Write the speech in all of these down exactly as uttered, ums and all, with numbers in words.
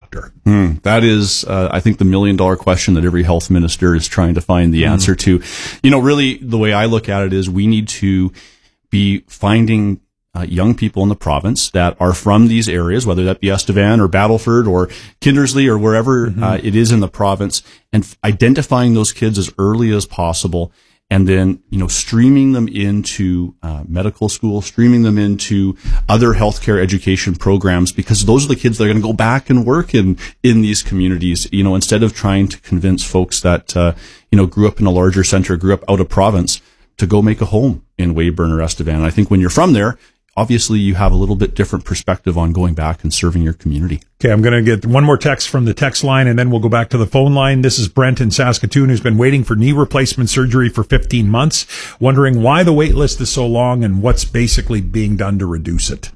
doctor? Hmm, that is, uh, I think, the million dollar question that every health minister is trying to find the mm. answer to. You know, really, the way I look at it is we need to be finding uh, young people in the province that are from these areas, whether that be Estevan or Battleford or Kindersley or wherever mm-hmm. uh, it is in the province, and f- identifying those kids as early as possible. And then, you know, streaming them into uh, medical school, streaming them into other healthcare education programs, because those are the kids that are going to go back and work in, in these communities, you know, instead of trying to convince folks that, uh, you know, grew up in a larger center, grew up out of province to go make a home in Weyburn or Estevan. And I think when you're from there, obviously you have a little bit different perspective on going back and serving your community. Okay, I'm going to get one more text from the text line, and then we'll go back to the phone line. This is Brent in Saskatoon, who's been waiting for knee replacement surgery for fifteen months, wondering why the wait list is so long and what's basically being done to reduce it.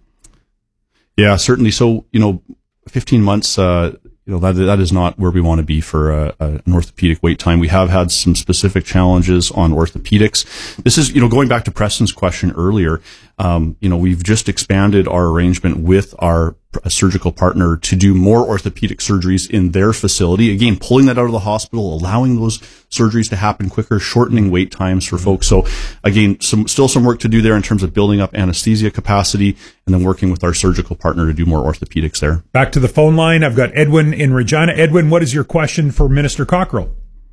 Yeah, certainly. So, you know, fifteen months, uh, you know, that that is not where we want to be for a, a, an orthopedic wait time. We have had some specific challenges on orthopedics. This is, you know, going back to Preston's question earlier, um, you know, we've just expanded our arrangement with our surgical partner to do more orthopedic surgeries in their facility. Again, pulling that out of the hospital, allowing those surgeries to happen quicker, shortening wait times for folks. So again, some, still some work to do there in terms of building up anesthesia capacity and then working with our surgical partner to do more orthopedics there. Back to the phone line. I've got Edwin in Regina. Edwin, what is your question for Minister Cockrell?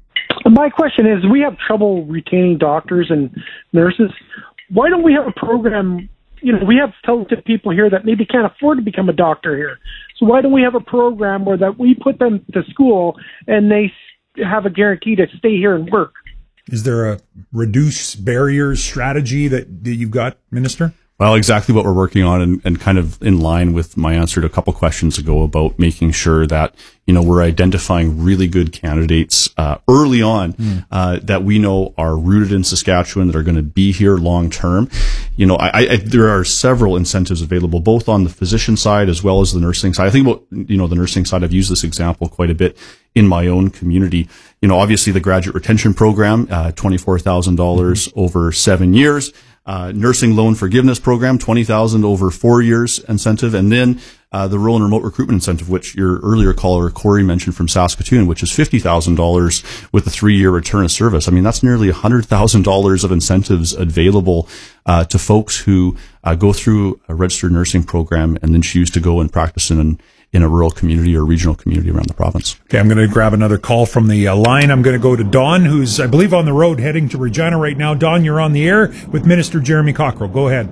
My question is, we have trouble retaining doctors and nurses. Why don't we have a program? You know, we have talented people here that maybe can't afford to become a doctor here. So why don't we have a program where that we put them to school and they have a guarantee to stay here and work? Is there a reduce barriers strategy that, that you've got, Minister? Well, exactly what we're working on, and, and kind of in line with my answer to a couple questions ago about making sure that, you know, we're identifying really good candidates uh, early on mm. uh, that we know are rooted in Saskatchewan, that are going to be here long term. You know, I, I, there are several incentives available, both on the physician side as well as the nursing side. I think about, you know, the nursing side, I've used this example quite a bit in my own community. You know, obviously the graduate retention program, uh, twenty-four thousand dollars mm-hmm. over seven years. Uh, nursing loan forgiveness program, twenty thousand over four years incentive, and then uh, the rural and remote recruitment incentive, which your earlier caller Corey mentioned from Saskatoon, which is fifty thousand dollars with a three-year return of service. I mean, that's nearly one hundred thousand dollars of incentives available uh, to folks who uh, go through a registered nursing program and then choose to go and practice in an in a rural community or regional community around the province. Okay, I'm going to grab another call from the uh, line. I'm going to go to Don, who's, I believe, on the road heading to Regina right now. Don, you're on the air with Minister Jeremy Cockrell. Go ahead.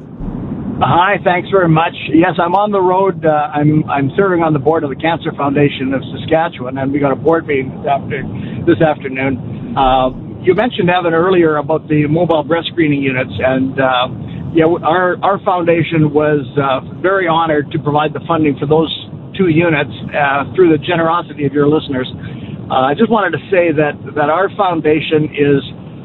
Hi, thanks very much. Yes, I'm on the road. Uh, I'm I'm serving on the board of the Cancer Foundation of Saskatchewan, and we got a board meeting this, after, this afternoon. Uh, you mentioned, Evan, earlier about the mobile breast screening units, and uh, yeah, our, our foundation was uh, very honored to provide the funding for those two units uh, through the generosity of your listeners. Uh, I just wanted to say that, that our foundation is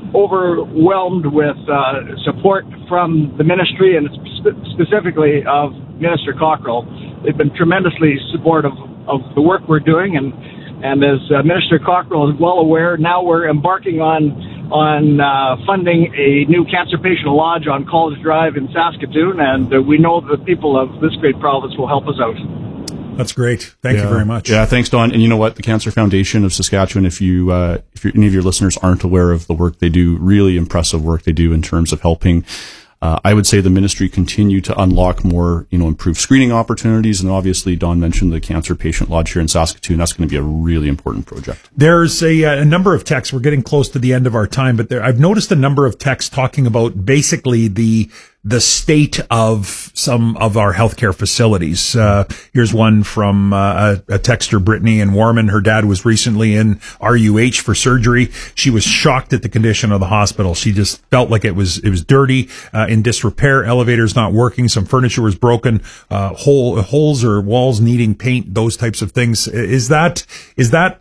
overwhelmed with uh, support from the ministry and spe- specifically of Minister Cockrell. They've been tremendously supportive of the work we're doing, and, and as uh, Minister Cockrell is well aware, now we're embarking on on uh, funding a new cancer patient lodge on College Drive in Saskatoon, and uh, we know the people of this great province will help us out. That's great. Thank yeah. you very much. Yeah, thanks, Don. And you know what? The Cancer Foundation of Saskatchewan, if you, uh, if any of your listeners aren't aware of the work they do, really impressive work they do in terms of helping, uh, I would say the ministry continue to unlock more, you know, improved screening opportunities. And obviously, Don mentioned the Cancer Patient Lodge here in Saskatoon. That's going to be a really important project. There's a, a number of texts. We're getting close to the end of our time, but there, I've noticed a number of texts talking about basically the, the state of some of our healthcare facilities. Uh, here's one from uh, a, a texter, Brittany in Warman. Her dad was recently in R U H for surgery. She was shocked at the condition of the hospital. She just felt like it was it was dirty, uh, in disrepair, elevators not working, some furniture was broken, uh, hole, holes or walls needing paint, those types of things. Is that is that?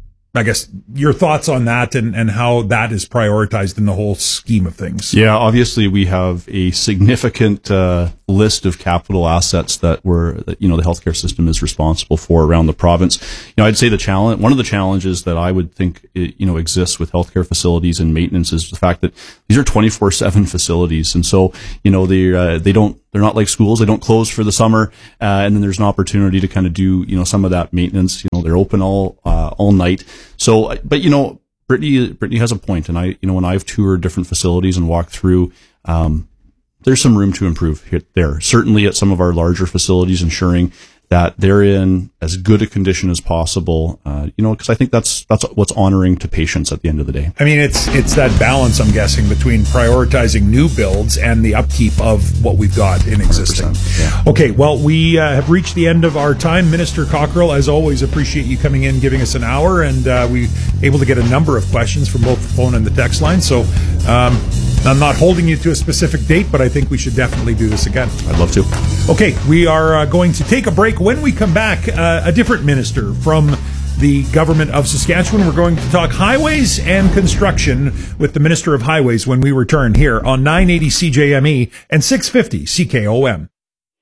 I guess your thoughts on that and, and how that is prioritized in the whole scheme of things. Yeah, obviously we have a significant uh, list of capital assets that we're, that, you know, the healthcare system is responsible for around the province. You know, I'd say the challenge, one of the challenges that I would think, you know, exists with healthcare facilities and maintenance is the fact that these are twenty-four seven facilities. And so, you know, they, uh, they don't, they're not like schools. They don't close for the summer. Uh, and then there's an opportunity to kind of do, you know, some of that maintenance, you know, know, they're open all uh, all night. So, but you know, Brittany Brittany has a point, and I, you know, when I've toured different facilities and walked through, um, there's some room to improve here, there. Certainly at some of our larger facilities, ensuring that they're in as good a condition as possible, uh, you know, because I think that's that's what's honoring to patients at the end of the day. I mean, it's it's that balance, I'm guessing, between prioritizing new builds and the upkeep of what we've got in existing. Yeah. Okay, well, we uh, have reached the end of our time. Minister Cockrell, as always, appreciate you coming in, giving us an hour, and uh, we able to get a number of questions from both the phone and the text line. So um, I'm not holding you to a specific date, but I think we should definitely do this again. I'd love to. Okay, we are uh, going to take a break. When we come back, uh, a different minister from the government of Saskatchewan. We're going to talk highways and construction with the Minister of Highways when we return here on nine eighty C J M E and six fifty C K O M.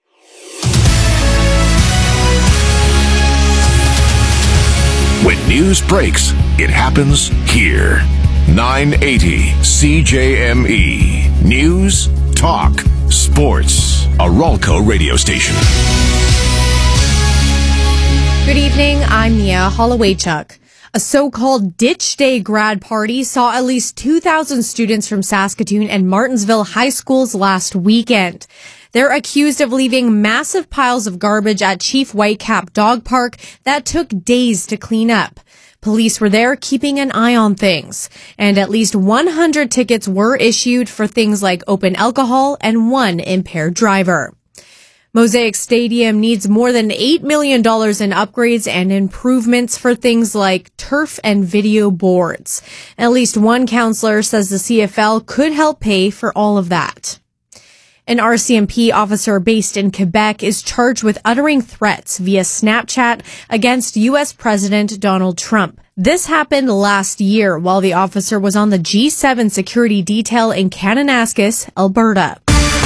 When news breaks, it happens here. nine eighty C J M E. News, talk, sports. A Rolco radio station. Good evening, I'm Mia Hollowaychuk. A so-called Ditch Day grad party saw at least two thousand students from Saskatoon and Martensville high schools last weekend. They're accused of leaving massive piles of garbage at Chief Whitecap Dog Park that took days to clean up. Police were there keeping an eye on things, and at least one hundred tickets were issued for things like open alcohol and one impaired driver. Mosaic Stadium needs more than eight million dollars in upgrades and improvements for things like turf and video boards. At least one councillor says the C F L could help pay for all of that. An R C M P officer based in Quebec is charged with uttering threats via Snapchat against U S President Donald Trump. This happened last year while the officer was on the G seven security detail in Kananaskis, Alberta.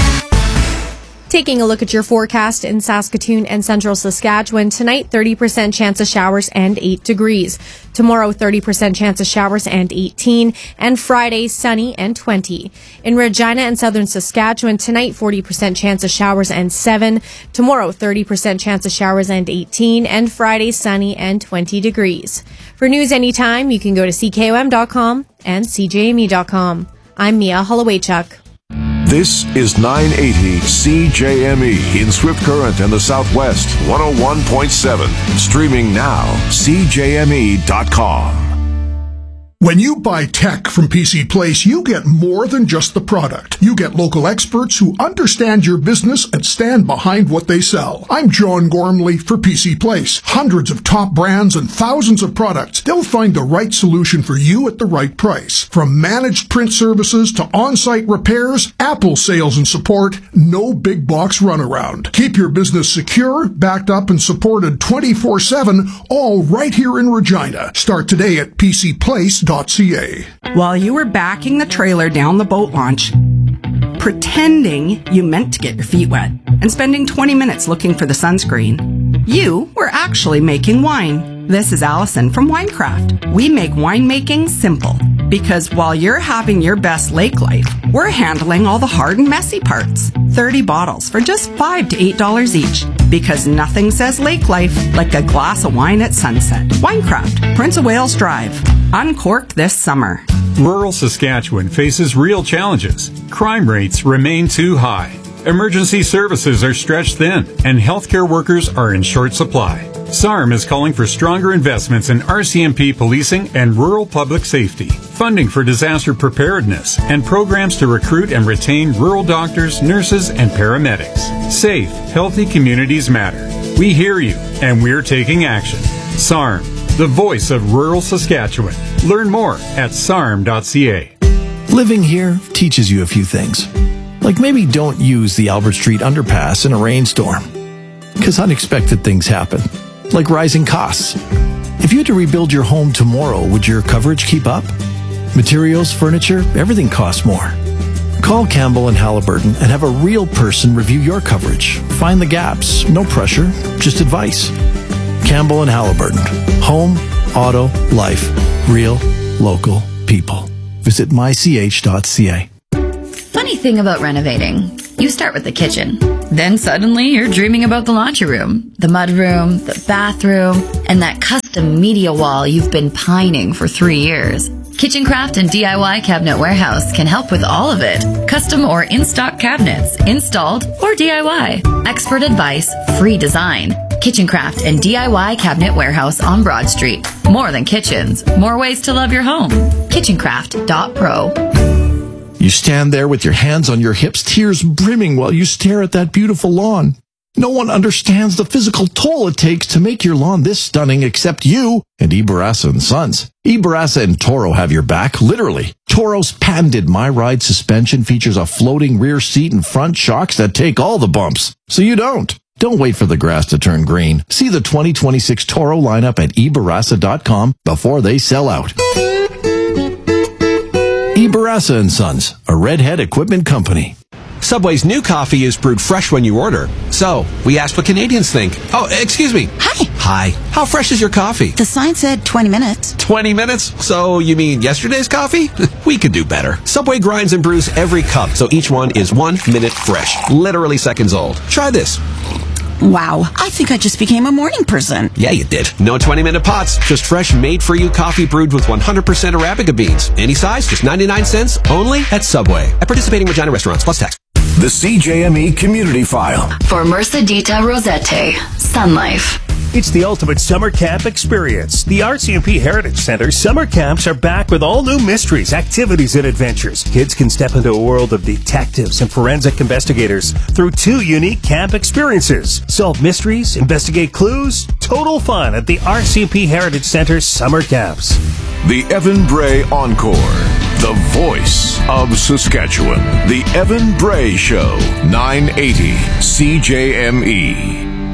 Taking a look at your forecast in Saskatoon and central Saskatchewan. Tonight, thirty percent chance of showers and eight degrees. Tomorrow, thirty percent chance of showers and eighteen. And Friday, sunny and twenty. In Regina and southern Saskatchewan, tonight, forty percent chance of showers and seven. Tomorrow, thirty percent chance of showers and eighteen. And Friday, sunny and twenty degrees. For news anytime, you can go to C K O M dot com and C J M E dot com. I'm Mia Hollowaychuk. This is nine eighty C J M E in Swift Current and the Southwest, one oh one point seven. Streaming now, C J M E dot com. When you buy tech from P C Place, you get more than just the product. You get local experts who understand your business and stand behind what they sell. I'm John Gormley for P C Place. Hundreds of top brands and thousands of products. They'll find the right solution for you at the right price. From managed print services to on-site repairs, Apple sales and support, no big box runaround. Keep your business secure, backed up and supported twenty-four seven, all right here in Regina. Start today at P C Place dot C A. While you were backing the trailer down the boat launch, pretending you meant to get your feet wet, and spending twenty minutes looking for the sunscreen, you were actually making wine. This is Allison from Winecraft. We make winemaking simple, because while you're having your best lake life, we're handling all the hard and messy parts. thirty bottles for just five to eight dollars each, because nothing says lake life like a glass of wine at sunset. Winecraft, Prince of Wales Drive. Uncorked this summer. Rural Saskatchewan faces real challenges. Crime rates remain too high. Emergency services are stretched thin, and healthcare workers are in short supply. S A R M is calling for stronger investments in R C M P policing and rural public safety, funding for disaster preparedness, and programs to recruit and retain rural doctors, nurses, and paramedics. Safe, healthy communities matter. We hear you, and we're taking action. S A R M, the voice of rural Saskatchewan. Learn more at S A R M dot C A. Living here teaches you a few things. Like maybe don't use the Albert Street underpass in a rainstorm, because unexpected things happen, like rising costs. If you had to rebuild your home tomorrow, would your coverage keep up? Materials, furniture, everything costs more. Call Campbell and Halliburton and have a real person review your coverage. Find the gaps. No pressure, just advice. Campbell and Halliburton. Home, auto, life. Real, local people. Visit my c h dot c a. Funny thing about renovating, you start with the kitchen. Then suddenly you're dreaming about the laundry room, the mudroom, the bathroom, and that custom media wall you've been pining for three years. Kitchen Craft and D I Y Cabinet Warehouse can help with all of it. Custom or in-stock cabinets, installed or D I Y. Expert advice, free design. Kitchen Craft and D I Y Cabinet Warehouse on Broad Street. More than kitchens, more ways to love your home. kitchen craft dot pro. You stand there with your hands on your hips, tears brimming while you stare at that beautiful lawn. No one understands the physical toll it takes to make your lawn this stunning except you and Ibarasa and Sons. Ibarasa and Toro have your back, literally. Toro's patented My Ride suspension features a floating rear seat and front shocks that take all the bumps, so you don't. Don't wait for the grass to turn green. See the twenty twenty-six Toro lineup at ibarasa dot com before they sell out. Ibarasa and Sons, a Redhead equipment company. Subway's new coffee is brewed fresh when you order. So, we asked what Canadians think. Oh, excuse me. Hi. Hi. How fresh is your coffee? The sign said twenty minutes. twenty minutes? So, you mean yesterday's coffee? We could do better. Subway grinds and brews every cup, so each one is one minute fresh. Literally seconds old. Try this. Wow, I think I just became a morning person. Yeah, you did. No twenty-minute pots, just fresh, made-for-you coffee brewed with one hundred percent Arabica beans. Any size, just ninety-nine cents, only at Subway. At participating Regina restaurants, plus tax. The C J M E Community File. For Mercedita Rosette, Sun Life. It's the ultimate summer camp experience. The R C M P Heritage Center summer camps are back with all new mysteries, activities, and adventures. Kids can step into a world of detectives and forensic investigators through two unique camp experiences. Solve mysteries, investigate clues, total fun at the R C M P Heritage Center summer camps. The Evan Bray Encore. The voice of Saskatchewan. The Evan Bray Show. nine eighty C J M E.